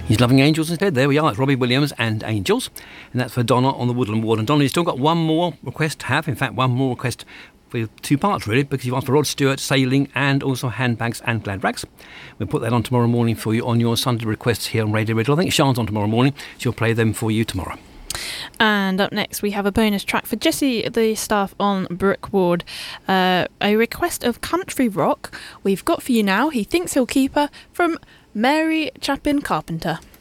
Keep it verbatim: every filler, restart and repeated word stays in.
He's Loving Angels instead. There we are. It's Robbie Williams and Angels. And that's for Donna on the Woodland Ward. And Donna, you've still got one more request to have. In fact, one more request for two parts, really, because you've asked for Rod Stewart, Sailing, and also Handbags and Glad Rags. We'll put that on tomorrow morning for you on your Sunday requests here on Radio Riddle. I think Sian's on tomorrow morning. She'll play them for you tomorrow. And up next, we have a bonus track for Jesse, the staff on Brook Ward. Uh, a request of country rock we've got for you now. He Thinks He'll Keep Her from Mary Chapin Carpenter.